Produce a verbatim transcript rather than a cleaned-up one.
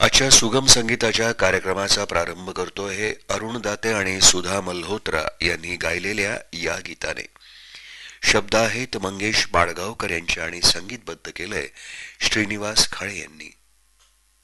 आजच्या सुगम संगीताच्या कार्यक्रमाचा प्रारंभ करतो हे अरुण दाते आणि सुधा मल्होत्रा यांनी गायलेल्या या गीताने. शब्द आहेत मंगेश बाळगावकर यांचे आणि संगीतबद्ध केलंय श्रीनिवास खाळे यांनी.